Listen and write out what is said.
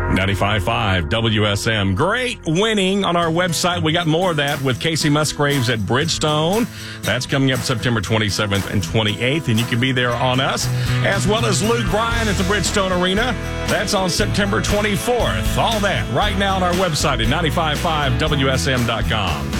95.5 WSM. Great winning on our website. We got more of that with Casey Musgraves at Bridgestone. That's coming up September 27th and 28th, and you can be there on us, as well as Luke Bryan at the Bridgestone Arena. That's on September 24th. All that right now on our website at 95.5WSM.com.